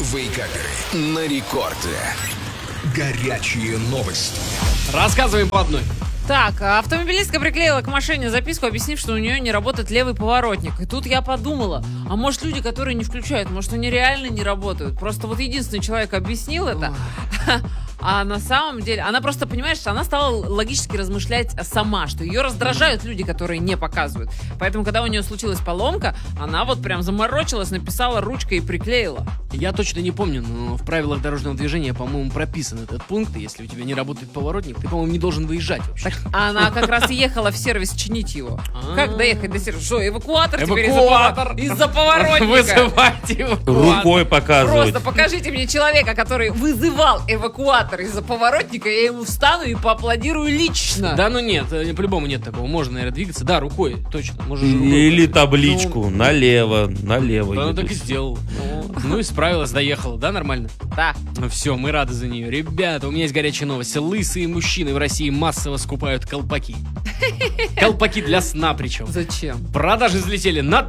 Вейкаперы на рекорде. Горячие новости. Рассказываем по одной. Так, автомобилистка приклеила к машине записку, объяснив, что у нее не работает левый поворотник. И тут я подумала, а может люди, которые не включают, может они реально не работают? Просто вот единственный человек объяснил это. А на самом деле, она просто, понимаешь, она стала логически размышлять сама, что ее раздражают люди, которые не показывают. Поэтому, когда у нее случилась поломка, она вот прям заморочилась, написала ручкой и приклеила. Я точно не помню, но в правилах дорожного движения, по-моему, прописан этот пункт. И если у тебя не работает поворотник, ты, по-моему, не должен выезжать вообще. Так она как раз и ехала в сервис чинить его. Как доехать до сервиса? Что, эвакуатор теперь Эвакуатор. из-за поворотника? Вызывайте эвакуатор. Рукой показывать. Просто покажите мне человека, который вызывал эвакуатор из-за поворотника, я ему встану и поаплодирую лично. Да, ну нет, по-любому нет такого. Можно, наверное, двигаться. Да, рукой, точно. Можешь рукой. Или табличку налево. Да, она едут. так и сделала. Ну и справилась, доехала, да, нормально? Да. Ну все, мы рады за нее. Ребята, у меня есть горячая новость. Лысые мужчины в России массово скупают колпаки. Колпаки для сна причем. Зачем? Продажи взлетели на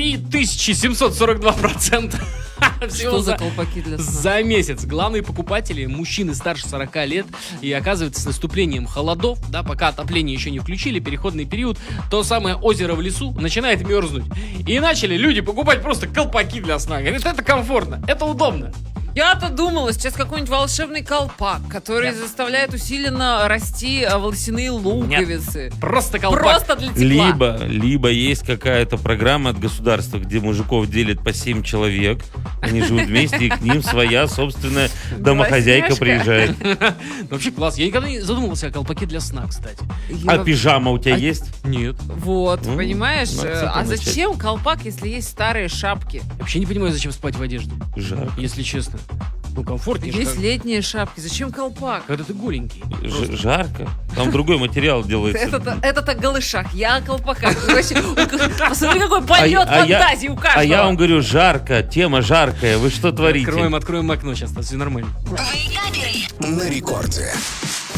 3742%. Что за колпаки для сна? За месяц. Главные покупатели — мужчины старше 40 лет. И оказывается, с наступлением холодов, да, пока отопление еще не включили, переходный период, то самое озеро в лесу начинает мерзнуть. И начали люди покупать просто колпаки для сна. Говорят, это комфортно, это удобно. Я-то думала, сейчас какой-нибудь волшебный колпак, который заставляет усиленно расти волосяные луковицы. Просто колпак. Просто для тепла. Либо есть какая-то программа от государства, где мужиков делят по 7 человек. Они живут вместе, и к ним своя собственная домохозяйка приезжает. Вообще класс. Я никогда не задумывался о колпаке для сна, кстати. А пижама у тебя есть? Нет. Вот, понимаешь? надо с этого А начать. зачем колпак, если есть старые шапки? Вообще не понимаю, зачем спать в одежде, Жарко. если честно. Ну, комфортнее. Есть летние шапки, зачем колпак? Когда ты голенький. Жарко. Там другой материал делается. Это о голышах, я о колпаках. Посмотри, какой полет фантазии у каждого. А я вам говорю, жарко, тема жаркая. Вы что творите? Откроем окно сейчас, все нормально. На рекорде.